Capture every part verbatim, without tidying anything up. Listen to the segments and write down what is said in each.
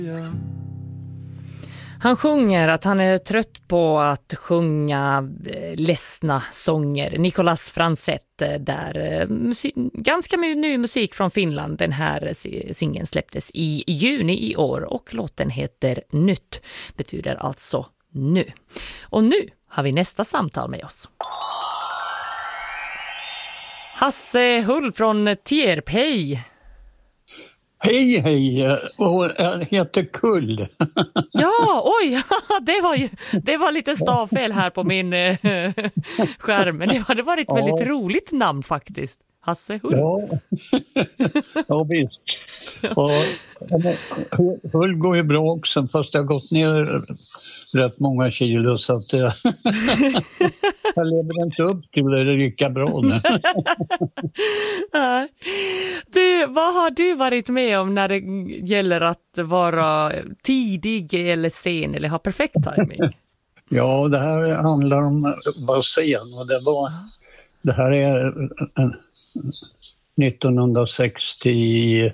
Han sjunger att han är trött på att sjunga ledsna sånger. Nicolas Franzett där musik, ganska ny musik från Finland. Den här singeln släpptes i juni i år och låten heter Nytt. Betyder alltså nu. Och nu har vi nästa samtal med oss. Hasse Hull från Tierp, hej! Hej, hej! Och jag heter Kull. Ja, oj! Det var, ju, det var lite stavfel här på min eh, skärm. Men det var, det var ett ja. väldigt roligt namn faktiskt. Hasse Hull. Ja, ja visst. Och, Hull går ju bra också, fast jag har gått ner rätt många kilo så att jag, jag lever inte upp till det lika bra nu. Du, vad har du varit med om när det gäller att vara tidig eller sen eller ha perfekt timing? Ja, det här handlar om att vara sen och det var... Det här är nittonhundrasextiofem.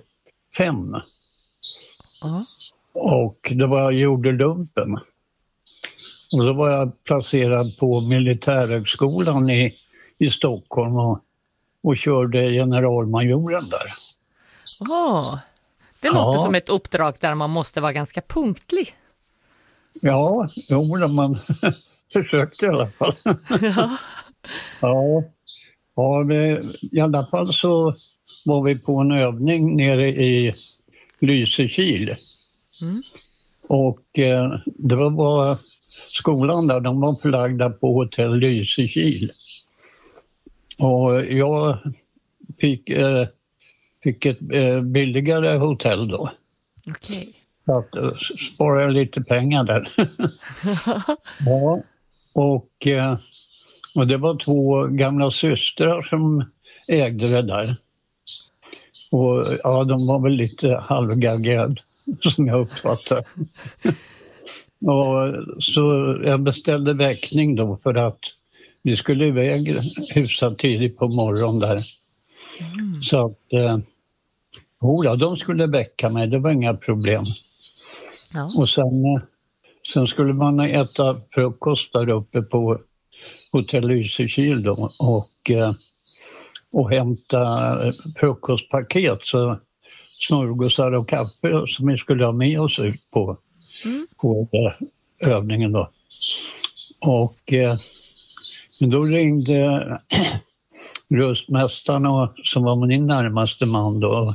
Uh-huh. Och det var jag gjorde lumpen. Och då var jag placerad på Militärhögskolan i, i Stockholm och, och körde generalmajoren där. Oh, det låter ja. som ett uppdrag där man måste vara ganska punktlig. Ja, jo, man försökte i alla fall. Ja. Ja. Ja, vi, i alla fall så var vi på en övning nere i Lysekil. Mm. Och eh, det var bara skolan där, de var förlagda på hotell Lysekil. Och jag fick, eh, fick ett eh, billigare hotell då. Okej. Okay. Så att eh, spara lite pengar där. Ja, och... Eh, Och det var två gamla systrar som ägde det där. Och ja, de var väl lite halvgaggiga som jag uppfattade. Och så jag beställde väckning då för att vi skulle iväg hyfsat tidigt på morgonen där. Mm. Så att eh, ja, de skulle väcka mig, det var inga problem. Ja. Och sen, sen skulle man äta frukost där uppe på hotell Lysekil då och, och hämta frukostpaket, så smörgåsar och kaffe som vi skulle ha med oss ut på, mm. på övningen då. Och då ringde röstmästaren och, som var min närmaste man då,